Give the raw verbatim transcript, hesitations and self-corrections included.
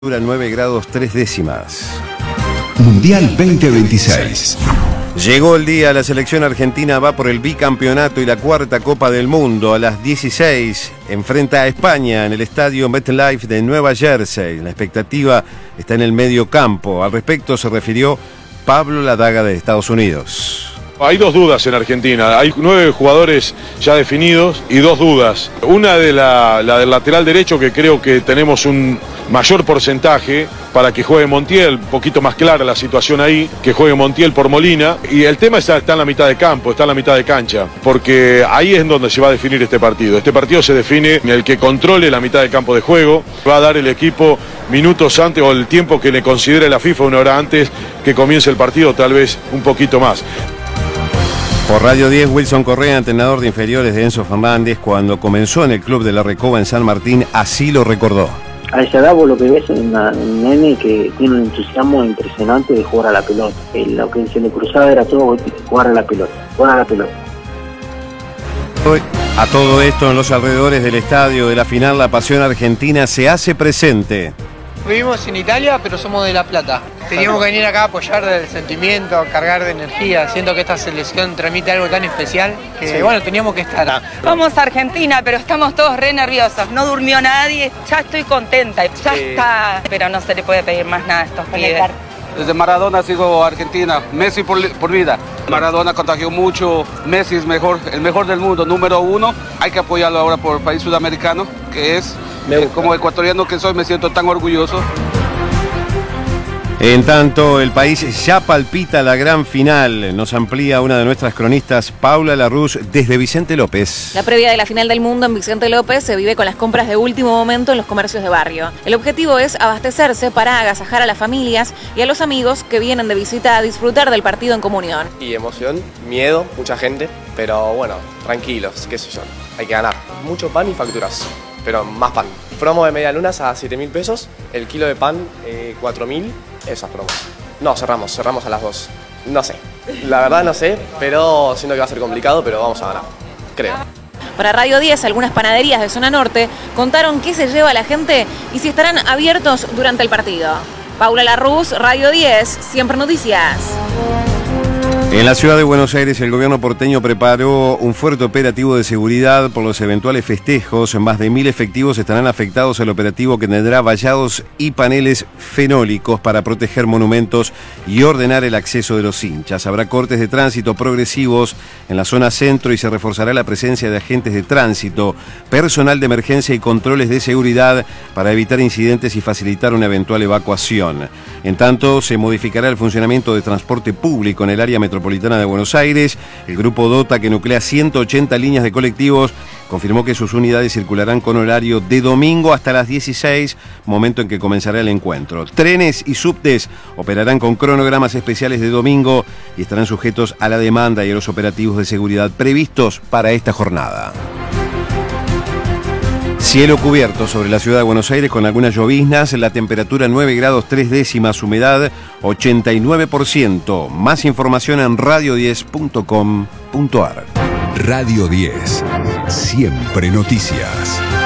nueve grados tres décimas. Mundial veinte veintiséis. Llegó el día, la selección argentina va por el bicampeonato y la cuarta Copa del Mundo. A las dieciséis enfrenta a España en el estadio MetLife de Nueva Jersey. La expectativa está en el medio campo. Al respecto se refirió Pablo Ladaga de Estados Unidos. Hay dos dudas en Argentina, hay nueve jugadores ya definidos y dos dudas. Una de la, la del lateral derecho, que creo que tenemos un mayor porcentaje para que juegue Montiel, un poquito más clara la situación ahí, que juegue Montiel por Molina. Y el tema está, está en la mitad de campo, está en la mitad de cancha, porque ahí es donde se va a definir este partido. Este partido se define en el que controle la mitad de campo de juego, va a dar el equipo minutos antes o el tiempo que le considere la FIFA, una hora antes que comience el partido, tal vez un poquito más. Por Radio diez, Wilson Correa, entrenador de inferiores de Enzo Fernández, cuando comenzó en el club de La Recoba en San Martín, así lo recordó. A esa edad vos lo que ves es una, un nene que tiene un entusiasmo impresionante de jugar a la pelota. Eh, lo que se le cruzaba era todo jugar a la pelota, jugar a la pelota. A todo esto, en los alrededores del estadio de la final, la pasión argentina se hace presente. Vivimos en Italia, pero somos de La Plata. Teníamos que venir acá a apoyar del sentimiento, cargar de energía. Siento que esta selección transmite algo tan especial que, sí, bueno, teníamos que estar. Vamos a Argentina, pero estamos todos re nerviosos. No durmió nadie, ya estoy contenta, ya sí está. Pero no se le puede pedir más nada a estos pibes. Desde Maradona sigo Argentina, Messi por, por vida. Maradona contagió mucho, Messi es mejor, el mejor del mundo, número uno. Hay que apoyarlo ahora por el país sudamericano, que es, eh, como ecuatoriano que soy, me siento tan orgulloso. En tanto, el país ya palpita la gran final. Nos amplía una de nuestras cronistas, Paula Larruz, desde Vicente López. La previa de la final del mundo en Vicente López se vive con las compras de último momento en los comercios de barrio. El objetivo es abastecerse para agasajar a las familias y a los amigos que vienen de visita a disfrutar del partido en comunión. Y emoción, miedo, mucha gente, pero bueno, tranquilos, qué sé yo, hay que ganar. Mucho pan y facturas, pero más pan. Promo de medialunas a siete mil pesos, el kilo de pan eh, cuatro mil. Esas promos. No, cerramos, cerramos a las dos. No sé, la verdad no sé, pero siento que va a ser complicado, pero vamos a ganar, creo. Para Radio diez, algunas panaderías de zona norte contaron qué se lleva la gente y si estarán abiertos durante el partido. Paula Larruz, Radio diez, Siempre Noticias. En la ciudad de Buenos Aires, el gobierno porteño preparó un fuerte operativo de seguridad por los eventuales festejos. Más de mil efectivos estarán afectados al operativo, que tendrá vallados y paneles fenólicos para proteger monumentos y ordenar el acceso de los hinchas. Habrá cortes de tránsito progresivos en la zona centro y se reforzará la presencia de agentes de tránsito, personal de emergencia y controles de seguridad para evitar incidentes y facilitar una eventual evacuación. En tanto, se modificará el funcionamiento de transporte público en el área metropolitana de Buenos Aires. El grupo DOTA, que nuclea ciento ochenta líneas de colectivos, confirmó que sus unidades circularán con horario de domingo hasta las dieciséis, momento en que comenzará el encuentro. Trenes y subtes operarán con cronogramas especiales de domingo y estarán sujetos a la demanda y a los operativos de seguridad previstos para esta jornada. Cielo cubierto sobre la ciudad de Buenos Aires con algunas lloviznas, la temperatura nueve grados tres décimas, humedad ochenta y nueve por ciento. Más información en radio diez punto com punto ar. Radio diez, Siempre Noticias.